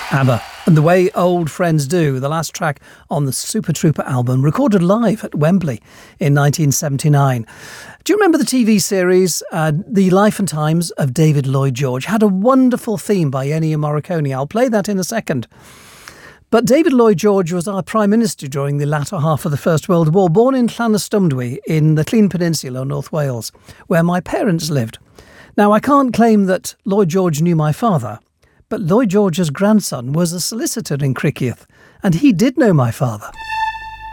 ABBA and The Way Old Friends Do, the last track on the Super Trooper album, recorded live at Wembley in 1979. Do you remember the TV series The Life and Times of David Lloyd George? Had a wonderful theme by Ennio Morricone. I'll play that in a second. But David Lloyd George was our Prime Minister during the latter half of the First World War, born in Llanystumdwy in the Llŷn Peninsula, North Wales, where my parents lived. Now, I can't claim that Lloyd George knew my father, but Lloyd George's grandson was a solicitor in Criccieth, and he did know my father.